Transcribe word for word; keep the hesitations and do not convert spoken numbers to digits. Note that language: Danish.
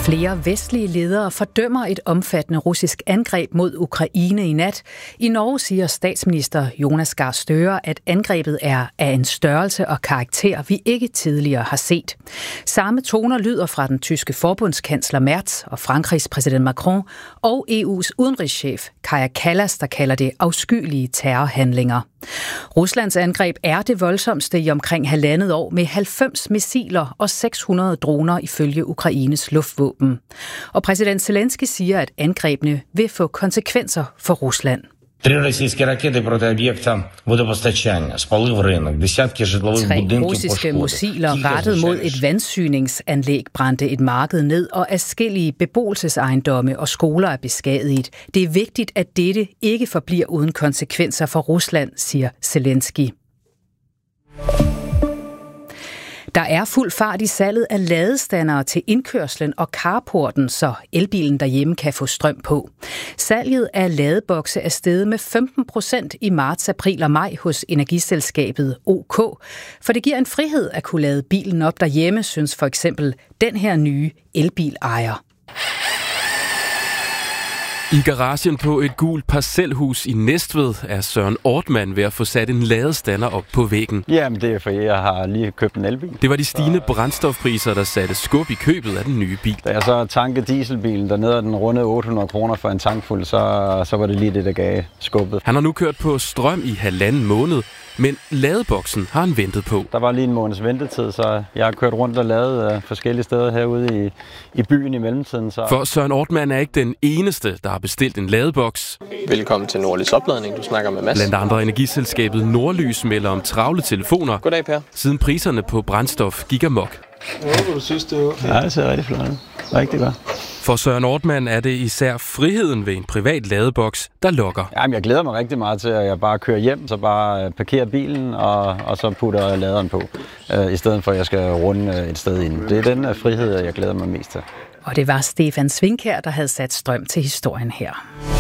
Flere vestlige ledere fordømmer et omfattende russisk angreb mod Ukraine i nat. I Norge siger statsminister Jonas Gahr Støre, at angrebet er af en størrelse og karakter, vi ikke tidligere har set. Samme toner lyder fra den tyske forbundskansler Merz og Frankrigs præsident Macron og E U's udenrigschef Kaja Kallas, der kalder det afskyelige terrorhandlinger. Ruslands angreb er det voldsomste i omkring halvandet år med halvfems missiler og seks hundrede droner ifølge Ukraines luftvåben. Og præsident Zelensky siger, at angrebene vil få konsekvenser for Rusland. Tre russiske raketter proти objekter водопостачання, спалив ринок, десятки житлових будинків Tre russiske missiler rettet mod et vandsyningsanlæg brændte et marked ned, og adskillige beboelsesejendomme og skoler er beskadiget. Det er vigtigt, at dette ikke forbliver uden konsekvenser for Rusland, siger Zelensky. Der er fuld fart i salget af ladestandere til indkørslen og carporten, så elbilen derhjemme kan få strøm på. Salget af ladebokse er steget med femten procent i marts, april og maj hos energiselskabet O K. For det giver en frihed at kunne lade bilen op derhjemme, synes for eksempel den her nye elbilejer. I garagen på et gult parcelhus i Næstved er Søren Ortmann ved at få sat en ladestander op på væggen. Jamen det er fordi, jeg har lige købt en elbil. Det var de stigende brændstofpriser, der satte skub i købet af den nye bil. Da jeg så tankede dieselbilen dernede, og den rundede otte hundrede kroner for en tankfuld, så, så var det lige det, der gav skubbet. Han har nu kørt på strøm i halvanden måned, men ladeboksen har han ventet på. Der var lige en måneds ventetid, så jeg har kørt rundt og lavet forskellige steder herude i, i byen i mellemtiden. Så. For Søren Ortmann er ikke den eneste, der har bestilt en ladeboks. Velkommen til Nordlys Opladning. Du snakker med Mads. Blandt andre energiselskabet Nordlys melder om travle telefoner. Goddag, Per. Siden priserne på brændstof gik amok. Jeg håber, du synes, det er okay. Ja, det ser rigtig flot ud. Rigtig godt. For Søren Ortmann er det især friheden ved en privat ladeboks, der lokker. Jamen, jeg glæder mig rigtig meget til, at jeg bare kører hjem, så bare parkerer bilen og, og så putter laderen på, øh, i stedet for at jeg skal runde et sted ind. Det er den frihed, jeg glæder mig mest til. Og det var Stefan Svinkær, der havde sat strøm til historien her.